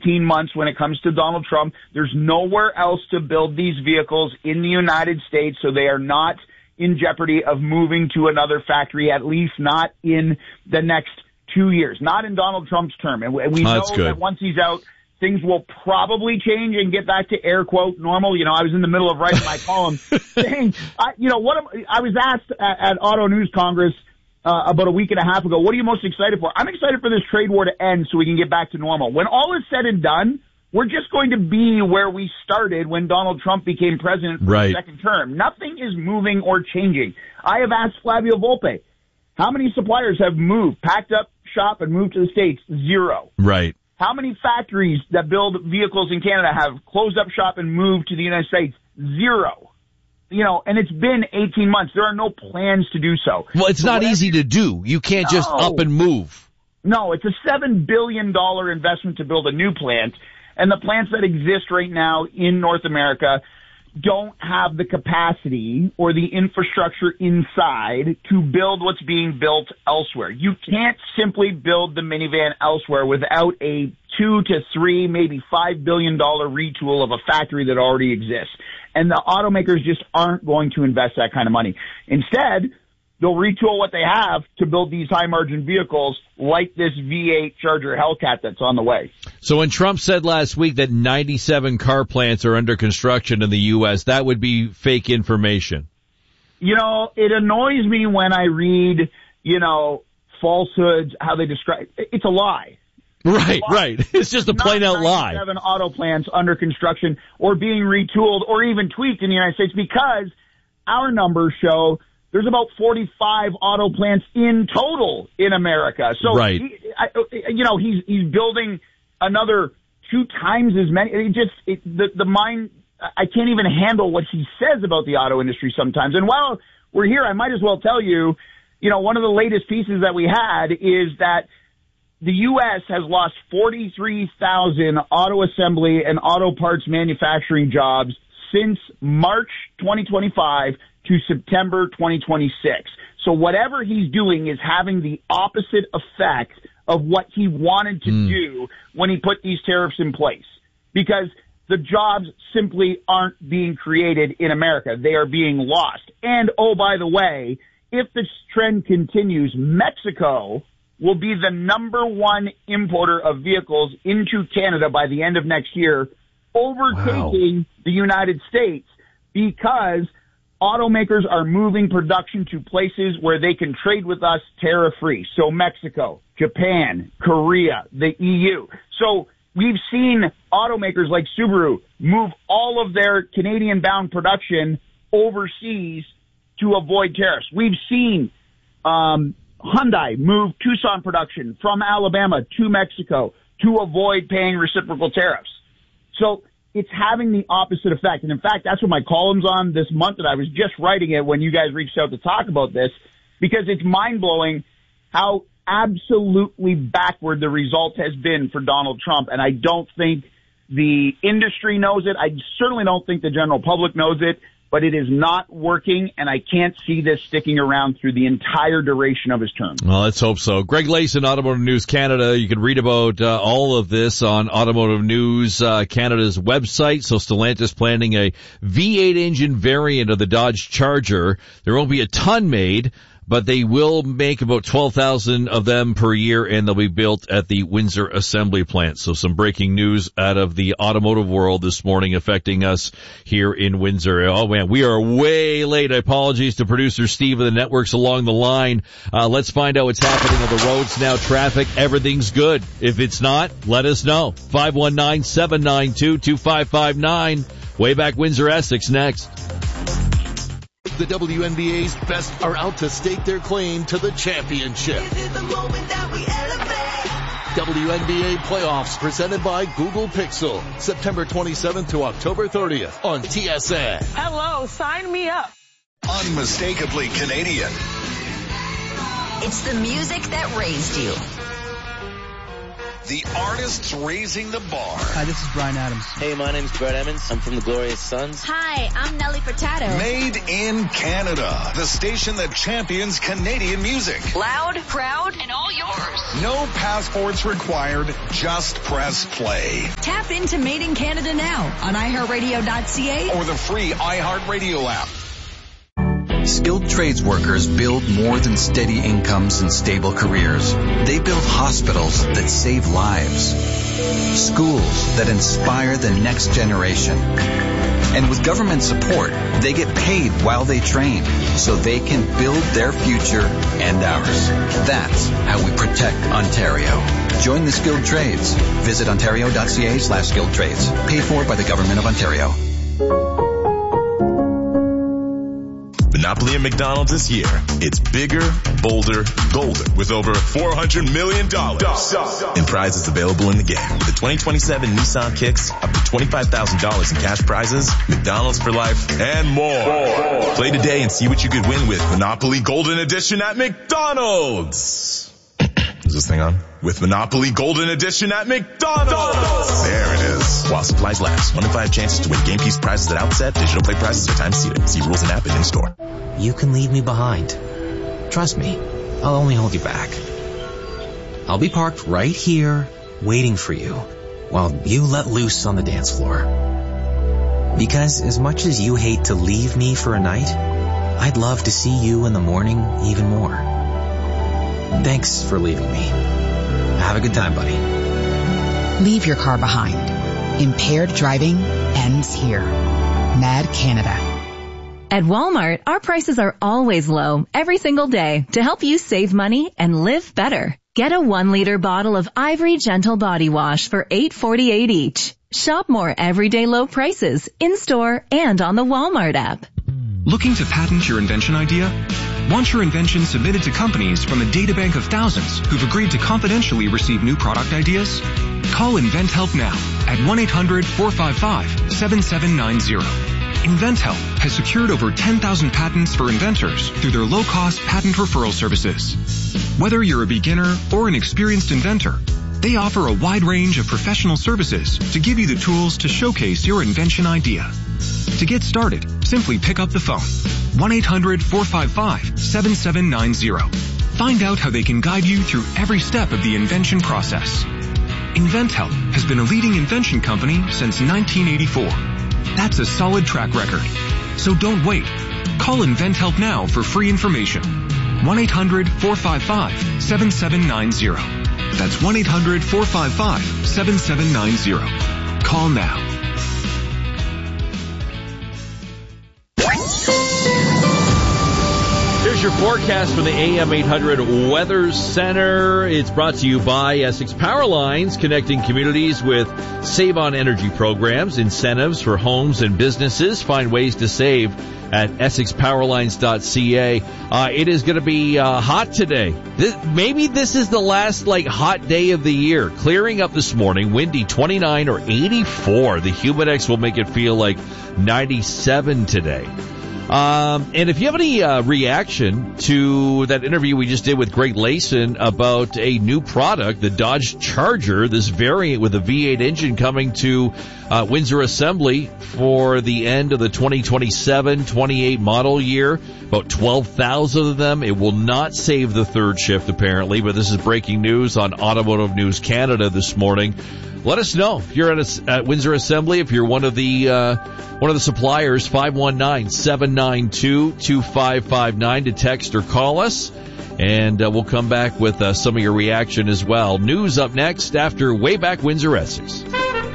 18 months when it comes to Donald Trump. There's nowhere else to build these vehicles in the United States, so they are not in jeopardy of moving to another factory, at least not in the next 2 years, not in Donald Trump's term. And we know that once he's out, things will probably change and get back to air quote normal. You know, I was in the middle of writing my column saying, I was asked at Auto News Congress about a week and a half ago, what are you most excited for? I'm excited for this trade war to end so we can get back to normal. When all is said and done, we're just going to be where we started when Donald Trump became president for the second term. Nothing is moving or changing. I have asked Flavio Volpe, how many suppliers have moved, packed up shop and moved to the States? Zero. Right. How many factories that build vehicles in Canada have closed up shop and moved to the United States? Zero. You know, and it's been 18 months. There are no plans to do so. Well, it's not easy to do. You can't just up and move. No, it's a $7 billion investment to build a new plant. And the plants that exist right now in North America don't have the capacity or the infrastructure inside to build what's being built elsewhere. You can't simply build the minivan elsewhere without a $2 to $3, maybe $5 billion retool of a factory that already exists. And the automakers just aren't going to invest that kind of money. Instead, they'll retool what they have to build these high-margin vehicles like this V8 Charger Hellcat that's on the way. So when Trump said last week that 97 car plants are under construction in the U.S., that would be fake information. You know, it annoys me when I read, falsehoods, how they describe it. It's a lie. Right. It's just a plain-out lie. 97 auto plants under construction or being retooled or even tweaked in the United States, because our numbers show there's about 45 auto plants in total in America. So, right. He's building another 2 times as many. The mind, I can't even handle what he says about the auto industry sometimes. And while we're here, I might as well tell you, one of the latest pieces that we had is that the U.S. has lost 43,000 auto assembly and auto parts manufacturing jobs since March 2025 to September 2026. So whatever he's doing is having the opposite effect of what he wanted to do when he put these tariffs in place, because the jobs simply aren't being created in America. They are being lost. And, oh, by the way, if this trend continues, Mexico will be the number 1 importer of vehicles into Canada by the end of next year, overtaking the United States, because automakers are moving production to places where they can trade with us tariff-free. So Mexico, Japan, Korea, the EU. So we've seen automakers like Subaru move all of their Canadian-bound production overseas to avoid tariffs. We've seen Hyundai move Tucson production from Alabama to Mexico to avoid paying reciprocal tariffs. So it's having the opposite effect. And in fact, that's what my column's on this month, that I was just writing it when you guys reached out to talk about this, because it's mind-blowing how absolutely backward the result has been for Donald Trump. And I don't think the industry knows it. I certainly don't think the general public knows it, but it is not working, and I can't see this sticking around through the entire duration of his term. Well, let's hope so. Greg Layson, Automotive News Canada. You can read about all of this on Automotive News Canada's website. So Stellantis planning a V8 engine variant of the Dodge Charger. There won't be a ton made, but they will make about 12,000 of them per year, and they'll be built at the Windsor Assembly Plant. So some breaking news out of the automotive world this morning affecting us here in Windsor. Oh man, we are way late. Apologies to producer Steve and the networks along the line. Let's find out what's happening on the roads now. Traffic, everything's good. If it's not, let us know. 519-792-2559. Way Back Windsor, Essex next. The WNBA's best are out to stake their claim to the championship. WNBA playoffs presented by Google Pixel. September 27th to October 30th on TSN. Hello, sign me up. Unmistakably Canadian. It's the music that raised you. The artists raising the bar. Hi, this is Bryan Adams. Hey, my name's Brett Emmons. I'm from the Glorious Sons. Hi, I'm Nelly Furtado. Made in Canada. The station that champions Canadian music. Loud, proud, and all yours. No passports required. Just press play. Tap into Made in Canada now on iHeartRadio.ca or the free iHeartRadio app. Skilled trades workers build more than steady incomes and stable careers. They build hospitals that save lives, schools that inspire the next generation. And with government support, they get paid while they train so they can build their future and ours. That's how we protect Ontario. Join the skilled trades. Visit ontario.ca/skilled trades. Paid for by the Government of Ontario. Monopoly at McDonald's this year. It's bigger, bolder, golder with over $400 million in prizes available in the game. With the 2027 Nissan Kicks, up to $25,000 in cash prizes, McDonald's for life, and more. Play today and see what you could win with Monopoly Golden Edition at McDonald's. Is this thing on? With Monopoly Golden Edition at McDonald's. There it is. While supplies last. 1 in 5 chances to win game piece prizes at outset. Digital play prizes are time seated. See rules and app and in store. You can leave me behind. Trust me. I'll only hold you back. I'll be parked right here, waiting for you, while you let loose on the dance floor. Because as much as you hate to leave me for a night, I'd love to see you in the morning even more. Thanks for leaving me. Have a good time, buddy. Leave your car behind. Impaired driving ends here. Mad Canada. At Walmart, our prices are always low every single day to help you save money and live better. Get a 1-liter bottle of Ivory Gentle Body Wash for $8.48 each. Shop more everyday low prices in-store and on the Walmart app. Looking to patent your invention idea? Want your invention submitted to companies from a databank of thousands who've agreed to confidentially receive new product ideas? Call InventHelp now at 1-800-455-7790. InventHelp has secured over 10,000 patents for inventors through their low-cost patent referral services. Whether you're a beginner or an experienced inventor, they offer a wide range of professional services to give you the tools to showcase your invention idea. To get started, simply pick up the phone. 1-800-455-7790. Find out how they can guide you through every step of the invention process. InventHelp has been a leading invention company since 1984. That's a solid track record. So don't wait. Call InventHelp now for free information. 1-800-455-7790. That's 1-800-455-7790. Call now. Here's your forecast from the AM 800 Weather Center. It's brought to you by Essex Power Lines, connecting communities with Save on Energy programs, incentives for homes and businesses. Find ways to save at EssexPowerlines.ca. It is going to be hot today. Maybe this is the last hot day of the year. Clearing up this morning, windy 29 or 84. The Humidex will make it feel like 97 today. And if you have any reaction to that interview we just did with Greg Layson about a new product, the Dodge Charger, this variant with a V8 engine coming to Windsor Assembly for the end of the 2027-28 model year, about 12,000 of them. It will not save the third shift, apparently, but this is breaking news on Automotive News Canada this morning. Let us know if you're at Windsor Assembly, if you're one of the suppliers. 519-792-2559 to text or call us, and we'll come back with some of your reaction as well. News up next after Way Back Windsor Essex.